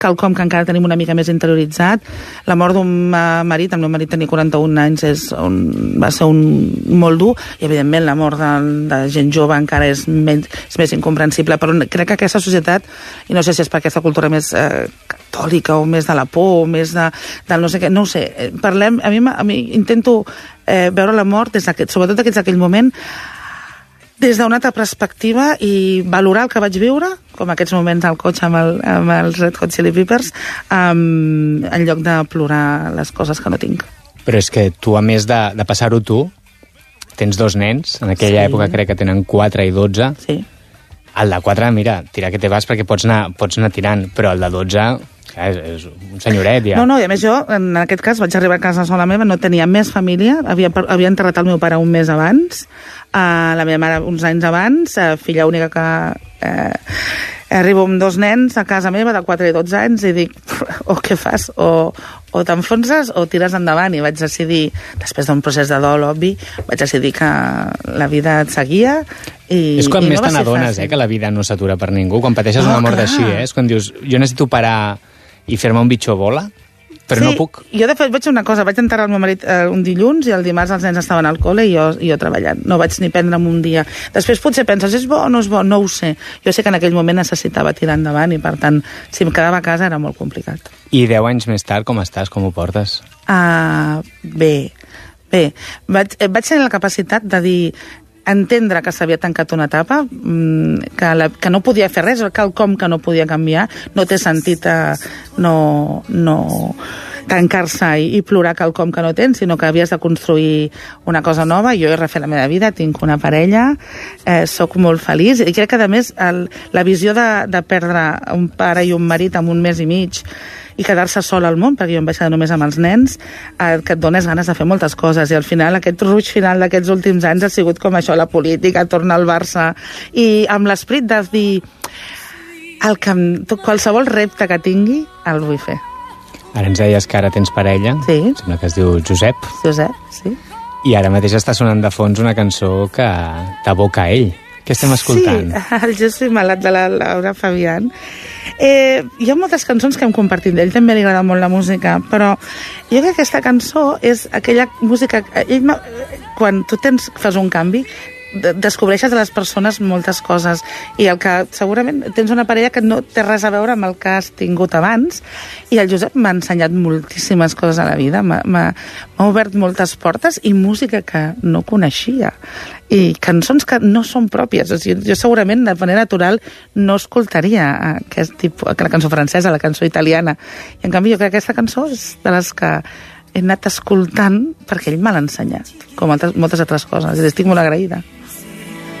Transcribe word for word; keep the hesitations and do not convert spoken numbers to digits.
quelcom que encara tenim una mica més interioritzat. La mort d'un marit, el meu marit tenia quaranta-un anys, és un, va ser un molt dur, i evidentment la mort de, de gent jove encara és, menys, és més incomprensible, però crec que aquesta societat, i no sé si és per aquesta cultura més eh, catòlica o més de la por o més de, del no sé què, no ho sé, parlem, a mi, a mi intento eh, veure la mort des d'aquest, sobretot des d'aquell moment, des d'una altra perspectiva i valorar el que vaig viure, com aquests moments al cotxe amb, el, amb els Red Hot Chili Peppers, um, en lloc de plorar les coses que no tinc. Però és que tu, a més de, de passar-ho tu, tens dos nens, en aquella sí. època crec que tenen quatre i dotze. Sí. El de quatre, mira, tira que te vas perquè pots anar, pots anar tirant, però el de dotze... És, és un senyoret, ja. No, no, i a més jo, en aquest cas, vaig arribar a casa sola meva, no tenia més família, havia, havia enterrat el meu pare un mes abans, uh, la meva mare uns anys abans, uh, filla única que... Uh, arribo amb dos nens a casa meva de quatre i dotze anys i dic, o què fas? O, o t'enfonses o tires endavant. I vaig decidir, després d'un procés de dol obvi, vaig decidir que la vida et seguia i, és quan i més no te n'adones, eh, que la vida no s'atura per ningú. Quan pateixes no, una mort clar. així, eh, és quan dius, jo necessito parar i fer-me un bitxo bola, però sí, no puc. Jo de fet vaig fer una cosa, vaig enterrar el meu marit eh, un dilluns i el dimarts els nens estaven al col·le i jo, i jo treballant. No vaig ni prendre'm un dia. Després potser penses, és bo o no és bo? No ho sé. Jo sé que en aquell moment necessitava tirar endavant i per tant, si em quedava a casa era molt complicat. I deu anys més tard, com estàs? Com ho portes? Uh, bé, bé. Vaig, vaig tenir la capacitat de dir entendre que s'havia tancat una etapa, que, la, que no podia fer res, quelcom que no podia canviar, no té sentit eh, no, no tancar-se i, i plorar quelcom que no tens, sinó que havies de construir una cosa nova. Jo he refet la meva vida, tinc una parella, eh, sóc molt feliç, i crec que a més el, la visió de, de perdre un pare i un marit en un mes i mig i quedar-se sol al món, perquè jo em vaig quedar només amb els nens, eh, que et dones ganes de fer moltes coses, i al final aquest ruig final d'aquests últims anys ha sigut com això, la política, tornar al Barça, i amb l'esperit de dir el que, qualsevol repte que tingui el vull fer. Ara ens deies que ara tens parella, sí. Sembla que es diu Josep. Josep, sí. I ara mateix està sonant de fons una cançó que t'aboca a ell. Què estem escoltant? Sí, el Jo soy malat de la Laura Fabián. Eh, hi ha moltes cançons que hem compartit d'ell, també li agrada molt la música, però jo crec que aquesta cançó és aquella música... Ell, quan tu tens, fas un canvi, descobreixes de les persones moltes coses, i el que segurament tens una parella que no té res a veure amb el que has tingut abans, i el Josep m'ha ensenyat moltíssimes coses a la vida, m'ha obert moltes portes i música que no coneixia i cançons que no són pròpies. O sigui, jo segurament de manera natural no escoltaria aquest tipus, la cançó francesa, la cançó italiana, i en canvi jo crec que aquesta cançó és de les que he anat escoltant perquè ell me l'ha ensenyat, com altres, moltes altres coses, i estic molt agraïda.